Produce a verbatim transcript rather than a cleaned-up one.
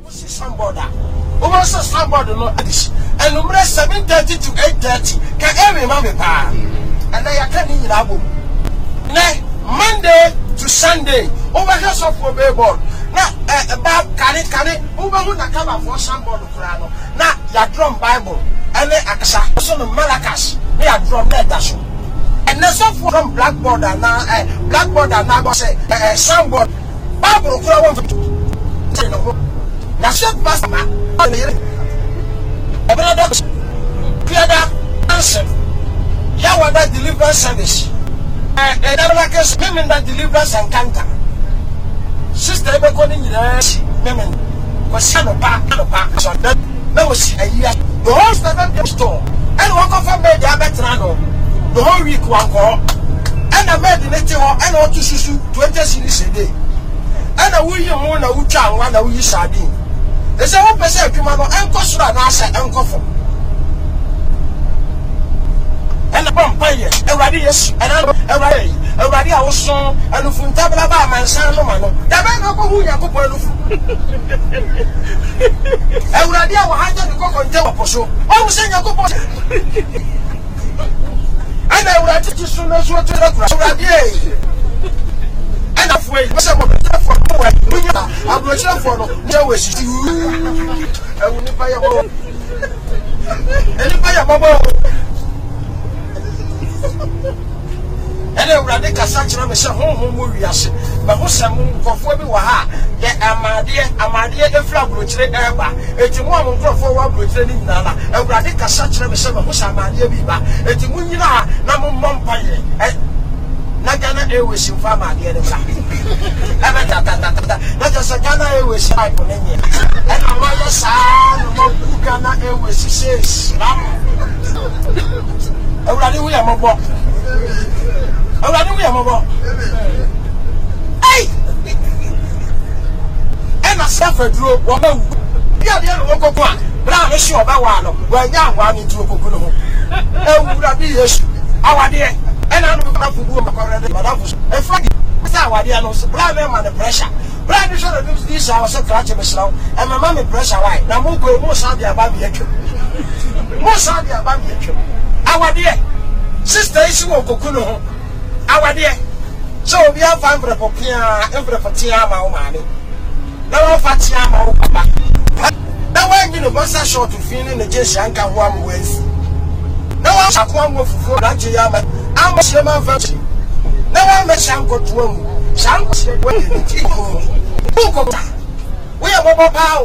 somebody. Over somebody no addition. And number seven thirty to eight thirty. Can every mammy pa? And I can't in Abu. Monday to Sunday. Over here so for baseball. Now about can it can it over who come for somebody crano. Now ya drum Bible. And then Akasa son of Malakas. They are drum that dash. And that's all from blackboard and now blackboard and now say soundboard. Bible crowd. Na shop pastor ma brother clear answer ya wada deliverance service eh eh that case women that deliverance encounter sister ebe ko ni nyina si women ko sano pa no pa so that na wo si ayi the whole seven day store and work of me dia betra no the whole week one ko and na made ni ti ho and o tu susu twenty series a day and na wo yi mo na wo twa anwa na wo yi sardine. They say one percent of people and cost and I say uncle for and the bomb pay already yes and already already I was so and if you tell about my son no man the man who you go already I will hand you go and tell so I will send you go and I will teach you soon as what to already and of way what's up for I'm not sure for no way she I will never your anybody bubble and I would take a such a message home movies but who's a moon for four waha yet amadia amadia the flag will trade ever it's a woman for one will training nana and would take a such a message who's amadia biba it's a munina namu mumpire Nagana Airways in Fama, the other side. Not just a Ghana Airways type on any. And a royal son, Ghana Airways says, already we are mobile. Already we are mobile. Hey! And I suffered through one. You are the other one. But I'm sure about one. Well, young one into a cocoon. Oh, would I be yes? Our dear. And I'm not going to go to my office. And Frankie, without idea, no supply them under pressure. But I just want to do this. I was a clutch of myself, and my mommy pressure. Why? Now, we'll go more Saudi Arabia. More Saudi Arabia. Our dear sister is who Cocuno. Our dear. So we have found for a popia, every Fatiama, money. Now, Fatiama, Papa. Now, when you know, what's that short to feel in the Jessanka one with? Now, I shall come with for that Yama. I'm a shaman family. No one may shank to one. Shank was when you take home. We are mobile power.